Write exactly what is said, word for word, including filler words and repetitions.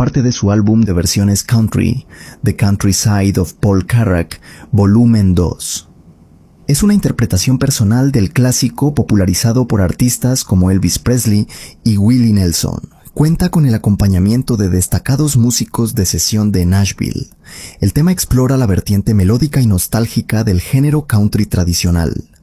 parte de su álbum de versiones country, The Countryside of Paul Carrack, volumen dos. Es una interpretación personal del clásico popularizado por artistas como Elvis Presley y Willie Nelson. Cuenta con el acompañamiento de destacados músicos de sesión de Nashville. El tema explora la vertiente melódica y nostálgica del género country tradicional.